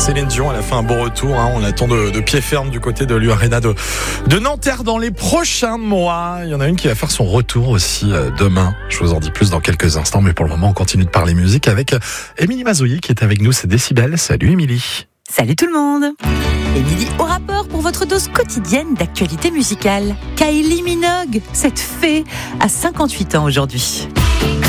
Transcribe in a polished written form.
Céline Dion, elle a fait un beau retour. On l'attend de pied ferme du côté de l'U-Arena de Nanterre dans les prochains mois. Il y en a une qui va faire son retour aussi demain. Je vous en dis plus dans quelques instants, mais pour le moment, on continue de parler musique avec Émilie Mazoyer qui est avec nous. C'est Décibel. Salut Émilie. Salut tout le monde. Émilie au rapport pour votre dose quotidienne d'actualité musicale. Kylie Minogue, cette fée, a 58 ans aujourd'hui.